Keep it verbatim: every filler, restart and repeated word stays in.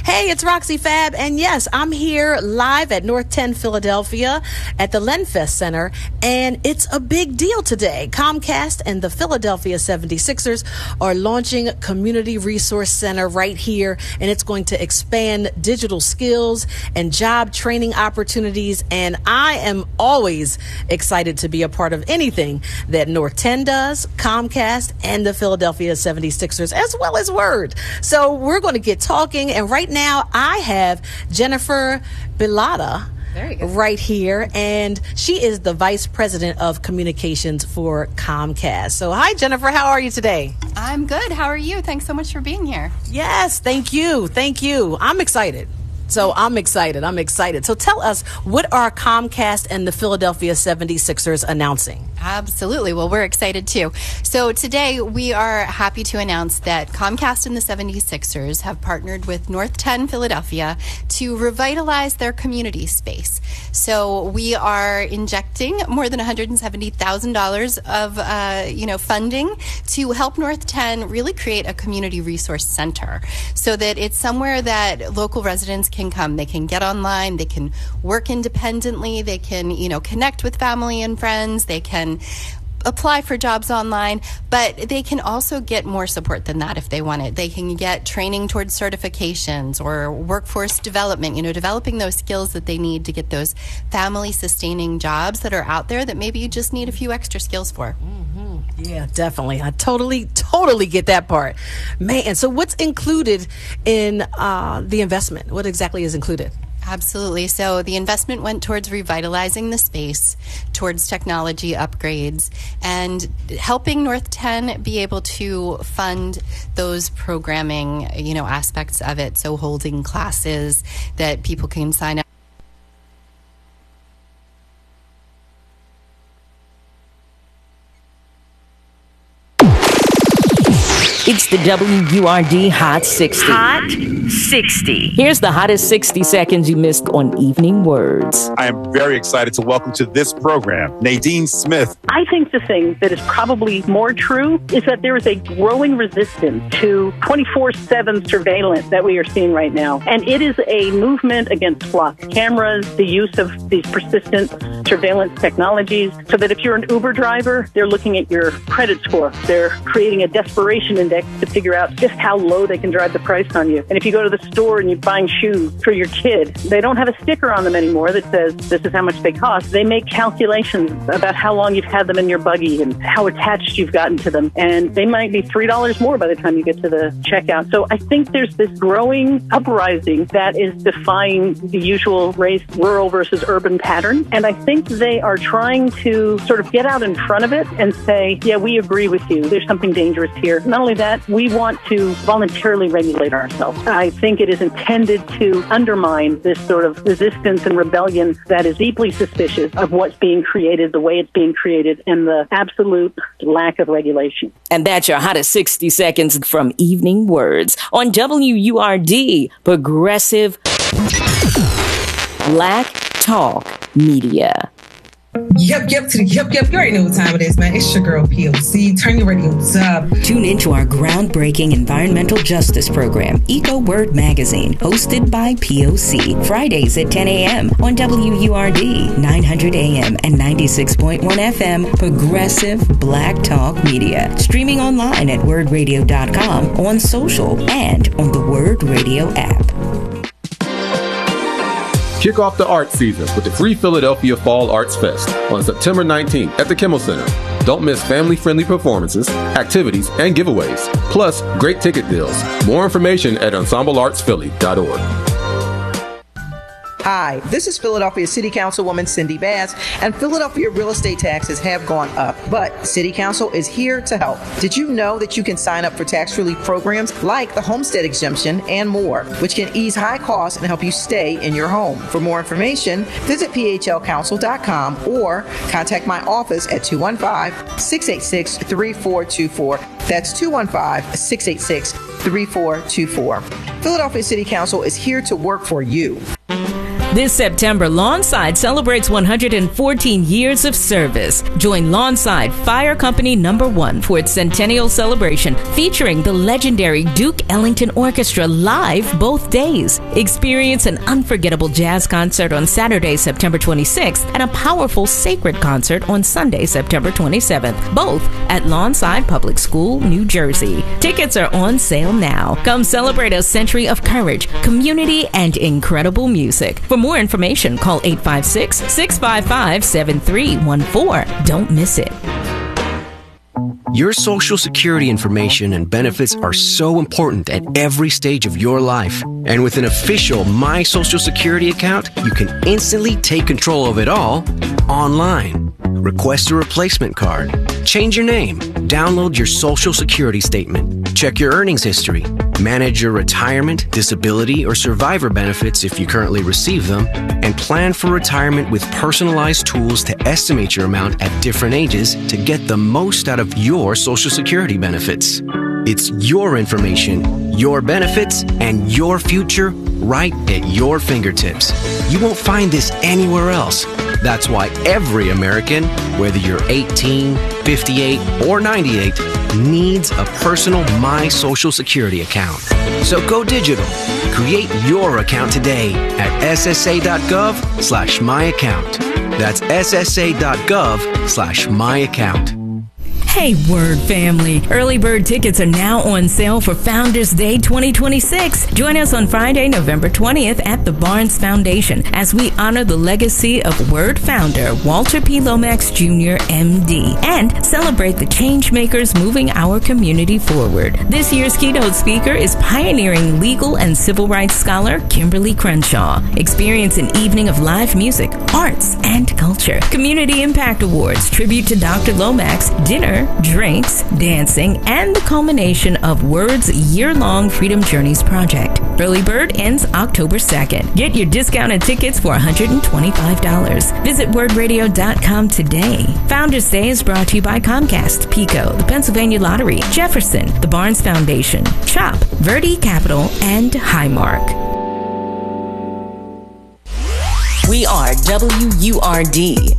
Hey, it's Roxy Fab, and yes, I'm here live at North ten Philadelphia at the Lenfest Center, and it's a big deal today. Comcast and the Philadelphia seventy-sixers are launching Community Resource Center right here, and it's going to expand digital skills and job training opportunities, and I am always excited to be a part of anything that North ten does, Comcast, and the Philadelphia seventy-sixers, as well as Word. So we're going to get talking, and right now I have Jennifer Bilata right here, and she is the Vice President of Communications for Comcast. So hi, Jennifer. How are you today? I'm good. How are you? Thanks so much for being here. Yes, thank you. Thank you. I'm excited. So I'm excited. I'm excited. So tell us, what are Comcast and the Philadelphia seventy-sixers announcing? Absolutely. Well, we're excited too. So today we are happy to announce that Comcast and the seventy-sixers have partnered with North ten Philadelphia to revitalize their community space. So we are injecting more than one hundred seventy thousand dollars of uh, you know funding to help North ten really create a community resource center, so that it's somewhere that local residents can come. They can get online, they can work independently, they can, you know, connect with family and friends, they can apply for jobs online, but they can also get more support than that if they want it. They can get training towards certifications or workforce development, you know, developing those skills that they need to get those family-sustaining jobs that are out there that maybe you just need a few extra skills for. Mm-hmm. Yeah, definitely. I totally, totally get that part. Man, so what's included in uh, the investment? What exactly is included? Absolutely. So the investment went towards revitalizing the space, towards technology upgrades, and helping North ten be able to fund those programming, you know, aspects of it. So holding classes that people can sign up. It's the W U R D Hot sixty. Hot sixty. Here's the hottest sixty seconds you missed on Evening Words. I am very excited to welcome to this program Nadine Smith. I think the thing that is probably more true is that there is a growing resistance to twenty-four seven surveillance that we are seeing right now. And it is a movement against flock cameras, the use of these persistent surveillance technologies, so that if you're an Uber driver, they're looking at your credit score. They're creating a desperation index to figure out just how low they can drive the price on you. And if you go to the store and you're buying shoes for your kid, they don't have a sticker on them anymore that says this is how much they cost. They make calculations about how long you've had them in your buggy and how attached you've gotten to them. And they might be three dollars more by the time you get to the checkout. So I think there's this growing uprising that is defying the usual race, rural versus urban pattern. And I think they are trying to sort of get out in front of it and say, yeah, we agree with you. There's something dangerous here. Not only that, we want to voluntarily regulate ourselves. I think it is intended to undermine this sort of resistance and rebellion that is deeply suspicious of what's being created, the way it's being created, and the absolute lack of regulation. And that's your hottest sixty seconds from Evening Words on W U R D, Progressive Black Talk Media. Yep, yep, to the yep, yep. You already know what time it is, man. It's your girl, P O C. Turn your radios up. Tune into our groundbreaking environmental justice program, Eco Word Magazine, hosted by P O C. Fridays at ten a.m. on W U R D, nine hundred A M and ninety-six point one F M, Progressive Black Talk Media. Streaming online at word radio dot com, on social, and on the Word Radio app. Kick off the art season with the free Philadelphia Fall Arts Fest on September nineteenth at the Kimmel Center. Don't miss family-friendly performances, activities, and giveaways, plus great ticket deals. More information at ensemble arts philly dot org. Hi, this is Philadelphia City Councilwoman Cindy Bass, and Philadelphia real estate taxes have gone up, but City Council is here to help. Did you know that you can sign up for tax relief programs like the homestead exemption and more, which can ease high costs and help you stay in your home? For more information, visit P H L council dot com or contact my office at two one five, six eight six, three four two four. That's two one five, six eight six, three four two four. Philadelphia City Council is here to work for you. This September, Lawnside celebrates one hundred fourteen years of service. Join Lawnside Fire Company Number One for its centennial celebration, featuring the legendary Duke Ellington Orchestra live both days. Experience an unforgettable jazz concert on Saturday, September twenty-sixth, and a powerful sacred concert on Sunday, September twenty-seventh, both at Lawnside Public School, New Jersey. Tickets are on sale now. Come celebrate a century of courage, community, and incredible music. For more information, call eight five six, six five five, seven three one four. Don't miss it. Your Social Security information and benefits are so important at every stage of your life. And with an official My Social Security account, you can instantly take control of it all online. Request a replacement card, change your name, download your Social Security statement, check your earnings history, manage your retirement, disability, or survivor benefits if you currently receive them, and plan for retirement with personalized tools to estimate your amount at different ages to get the most out of your Social Security benefits. It's your information, your benefits, and your future right at your fingertips. You won't find this anywhere else. That's why every American, whether you're eighteen, fifty-eight, or ninety-eight, needs a personal My Social Security account. So go digital. Create your account today at ssa.gov slash my account. That's ssa.gov slash my account. Hey, Word family. Early bird tickets are now on sale for Founders Day twenty twenty-six. Join us on Friday, November twentieth at the Barnes Foundation as we honor the legacy of Word founder Walter P. Lomax Junior M D and celebrate the change makers moving our community forward. This year's keynote speaker is pioneering legal and civil rights scholar Kimberly Crenshaw. Experience an evening of live music, arts, and culture. Community Impact Awards, tribute to Doctor Lomax, dinner, drinks, dancing, and the culmination of Word's year-long Freedom Journeys project. Early bird ends October second. Get your discounted tickets for one hundred twenty-five dollars. Visit word radio dot com today. Founders Day is brought to you by Comcast, PECO, the Pennsylvania Lottery, Jefferson, the Barnes Foundation, CHOP, Verde Capital, and Highmark. We are W U R D,